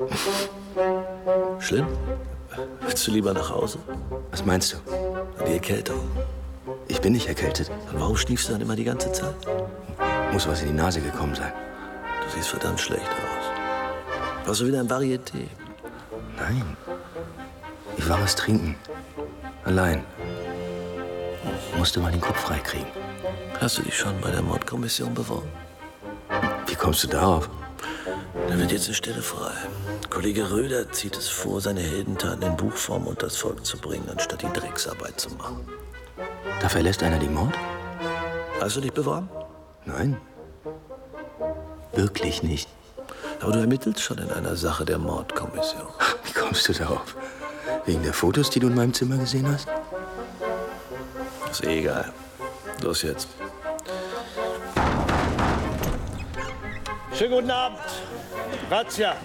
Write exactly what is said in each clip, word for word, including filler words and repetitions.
Schlimm? Willst du lieber nach Hause? Was meinst du? Die Erkältung. Ich bin nicht erkältet. Und warum schniefst du dann immer die ganze Zeit? Muss was in die Nase gekommen sein. Du siehst verdammt schlecht aus. Warst du wieder im Varieté? Nein. Ich war was trinken. Allein. Musste mal den Kopf freikriegen. Hast du dich schon bei der Mordkommission beworben? Wie kommst du darauf? Da wird jetzt eine Stelle frei. Kollege Röder zieht es vor, seine Heldentaten in Buchform unters Volk zu bringen, anstatt die Drecksarbeit zu machen. Da verlässt einer die Mord? Hast du dich beworben? Nein. Wirklich nicht. Aber du ermittelst schon in einer Sache der Mordkommission. Wie kommst du darauf? Wegen der Fotos, die du in meinem Zimmer gesehen hast? Ist eh egal. Los jetzt. Schönen guten Abend. Razzia.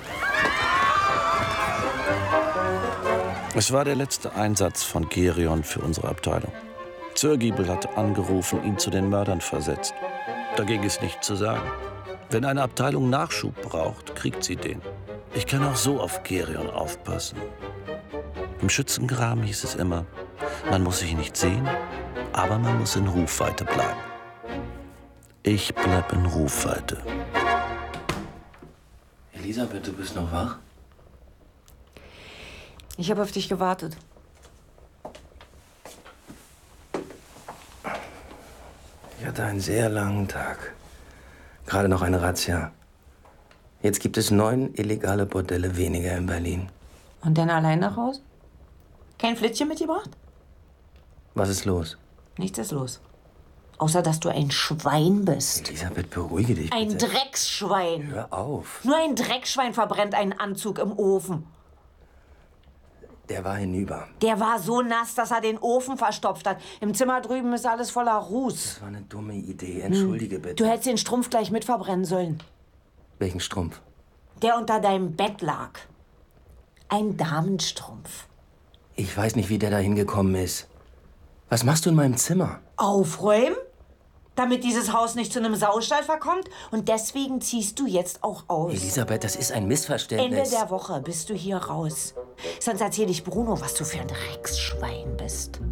Es war der letzte Einsatz von Gerion für unsere Abteilung. Zürgiebel hat angerufen, ihn zu den Mördern versetzt. Dagegen ist nichts zu sagen. Wenn eine Abteilung Nachschub braucht, kriegt sie den. Ich kann auch so auf Gerion aufpassen. Im Schützengraben hieß es immer, man muss sich nicht sehen, aber man muss in Rufweite bleiben. Ich bleib in Rufweite. Elisabeth, du bist noch wach? Ich habe auf dich gewartet. Ich hatte einen sehr langen Tag. Gerade noch eine Razzia. Jetzt gibt es neun illegale Bordelle weniger in Berlin. Und dann allein nach Hause? Kein Flittchen mitgebracht? Was ist los? Nichts ist los. Außer, dass du ein Schwein bist. Elisabeth, beruhige dich Ein bitte. Drecksschwein. Hör auf. Nur ein Drecksschwein verbrennt einen Anzug im Ofen. Der war hinüber. Der war so nass, dass er den Ofen verstopft hat. Im Zimmer drüben ist alles voller Ruß. Das war eine dumme Idee. Entschuldige hm. bitte. Du hättest den Strumpf gleich mit verbrennen sollen. Welchen Strumpf? Der unter deinem Bett lag. Ein Damenstrumpf. Ich weiß nicht, wie der da hingekommen ist. Was machst du in meinem Zimmer? Aufräumen? Damit dieses Haus nicht zu einem Saustall verkommt? Und deswegen ziehst du jetzt auch aus. Elisabeth, das ist ein Missverständnis. Ende der Woche bist du hier raus. Sonst erzähl ich Bruno, was du für ein Drecksschwein bist.